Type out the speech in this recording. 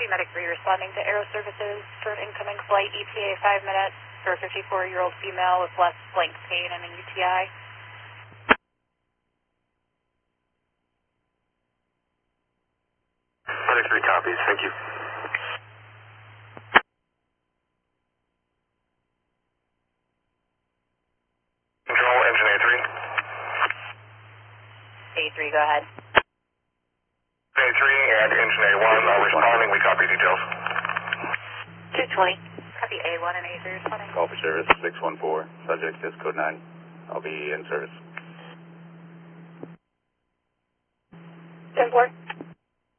Copy, Medic 3 responding to Aero Services for an incoming flight, ETA 5 minutes for a 54-year-old female with left flank pain and an UTI. Medic 3 copies, thank you. Control, engine A3. A3, go ahead. A3 and engine A1 are responding. We copy details. 220. Copy A1 and A3 responding. Call for service 614. Subject is code 9. I'll be in service.